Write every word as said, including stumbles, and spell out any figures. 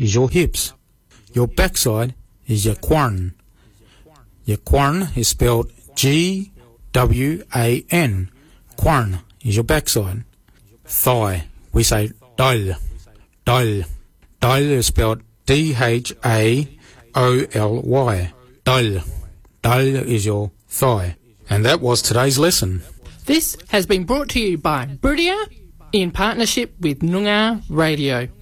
is your hips. Your backside is your quern. Your quern is spelled G W A N. Quern is your backside. Thigh, we say dal. Dal. Dal is spelled D H A O L Y. Dal. Dal is your thigh. And that was today's lesson. This has been brought to you by Buridia in partnership with Noongar Radio.